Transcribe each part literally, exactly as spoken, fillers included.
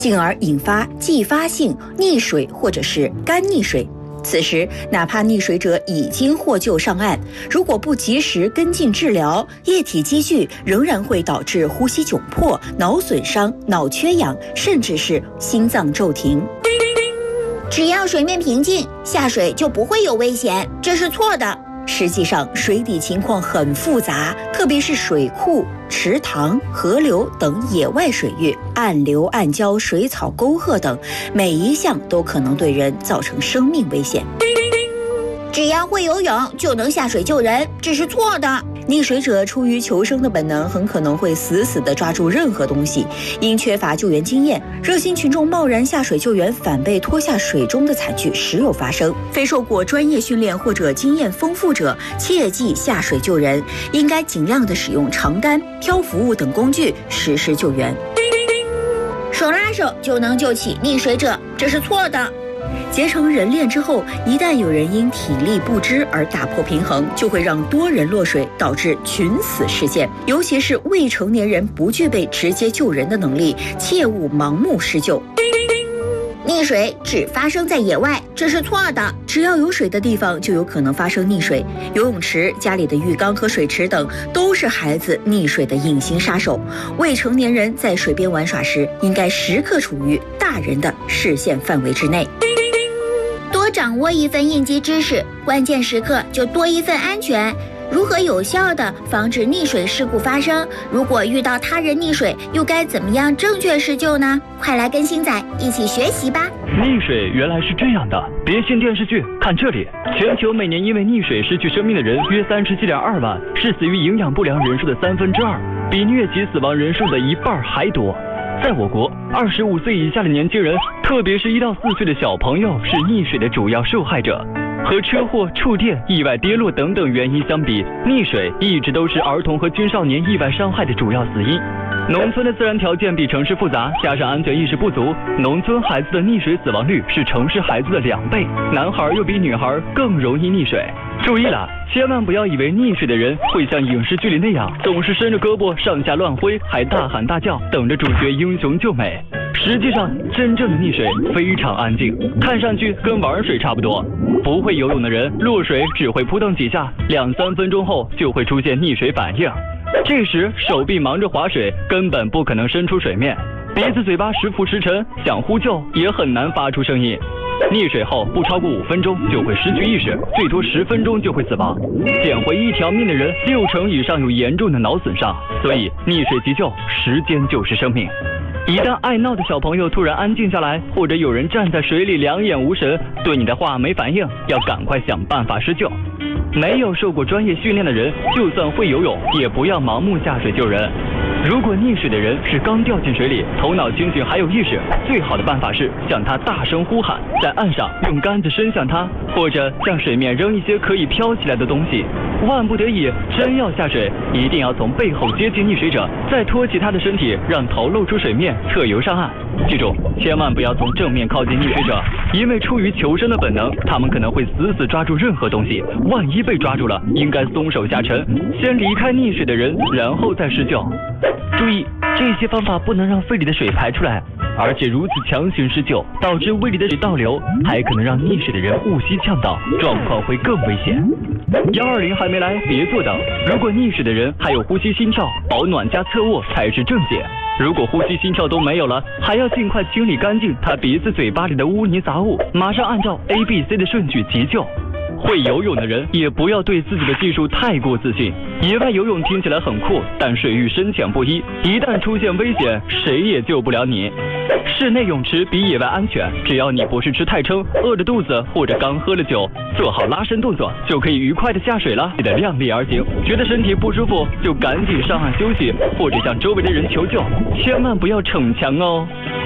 进而引发继发性溺水或者是干溺水。此时，哪怕溺水者已经获救上岸，如果不及时跟进治疗，液体积聚仍然会导致呼吸窘迫、脑损伤、脑缺氧，甚至是心脏骤停。 只要水面平静，下水就不会有危险，这是错的。 实际上，水底情况很复杂，特别是水库、池塘、河流等野外水域，暗流、暗礁、水草、沟壑等，每一项都可能对人造成生命危险。 只要会游泳就能下水救人，这是错的。 溺水者出于求生的本能，很可能会死死地抓住任何东西。因缺乏救援经验，热心群众贸然下水救援，反被拖下水中的惨剧时有发生。非受过专业训练或者经验丰富者，切忌下水救人，应该尽量的使用长杆、漂浮物等工具实施救援。 手拉手就能救起溺水者，这是错的。 结成人链之后，一旦有人因体力不支而打破平衡，就会让多人落水，导致群死事件。尤其是未成年人不具备直接救人的能力，切勿盲目施救。 溺水只发生在野外，这是错的。 只要有水的地方就有可能发生溺水，游泳池、家里的浴缸和水池等都是孩子溺水的隐形杀手。未成年人在水边玩耍时，应该时刻处于大人的视线范围之内。 多掌握一份应急知识，关键时刻就多一份安全。如何有效地防止溺水事故发生？如果遇到他人溺水，又该怎么样正确施救呢？快来跟星仔一起学习吧！ 溺水原来是这样的，别信电视剧，看这里。全球每年因为溺水失去生命的人约三十七点二万，是死于营养不良人数的三分之二，比疟疾死亡人数的一半还多。在我国，二十五岁以下的年轻人，特别是一到四岁的小朋友，是溺水的主要受害者。和车祸、触电、意外跌落等等原因相比，溺水一直都是儿童和青少年意外伤害的主要死因。农村的自然条件比城市复杂，加上安全意识不足，农村孩子的溺水死亡率是城市孩子的两倍，男孩又比女孩更容易溺水。注意了，千万不要以为溺水的人会像影视剧里那样，总是伸着胳膊上下乱挥，还大喊大叫，等着主角英雄救美。实际上，真正的溺水非常安静，看上去跟玩水差不多。不会游泳的人落水只会扑腾几下，两三分钟后就会出现溺水反应。这时手臂忙着划水，根本不可能伸出水面，鼻子嘴巴时浮时沉，想呼救也很难发出声音。溺水后不超过五分钟就会失去意识，最多十分钟就会死亡。捡回一条命的人，六成以上有严重的脑损伤，所以溺水急救，时间就是生命。一旦爱闹的小朋友突然安静下来，或者有人站在水里两眼无神，对你的话没反应，要赶快想办法施救。没有受过专业训练的人，就算会游泳，也不要盲目下水救人。如果溺水的人是刚掉进水里，头脑清醒还有意识，最好的办法是向他大声呼喊，在岸上用杆子伸向他，或者向水面扔一些可以飘起来的东西。万不得已真要下水，一定要从背后接近溺水者，再托起他的身体，让头露出水面，侧游上岸。记住，千万不要从正面靠近溺水者，因为出于求生的本能，他们可能会死死抓住任何东西，万一被抓住了，应该松手下沉，先离开溺水的人，然后再施救。注意，这些方法不能让肺里的水排出来，而且如此强行施救，导致胃里的水倒流，还可能让溺水的人误吸呛到，状况会更危险。幺二零还没来，别坐等。如果溺水的人还有呼吸心跳，保暖加侧卧才是正解。如果呼吸心跳都没有了，还要尽快清理干净他鼻子嘴巴里的污泥杂物，马上按照 A B C 的顺序急救。会游泳的人也不要对自己的技术太过自信。野外游泳听起来很酷，但水域深浅不一，一旦出现危险，谁也救不了你。室内泳池比野外安全，只要你不是吃太撑、饿着肚子或者刚喝了酒，做好拉伸动作就可以愉快的下水了。记得量力而行，觉得身体不舒服就赶紧上岸休息，或者向周围的人求救，千万不要逞强哦。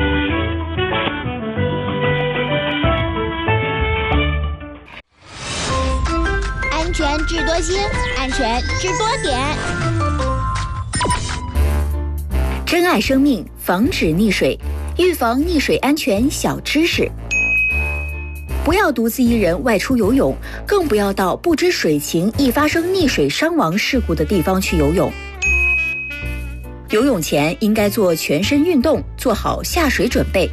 安全智多星，安全智多点。 珍爱生命，防止溺水，预防溺水安全小知识。不要独自一人外出游泳，更不要到不知水情易发生溺水伤亡事故的地方去游泳。游泳前应该做全身运动，做好下水准备，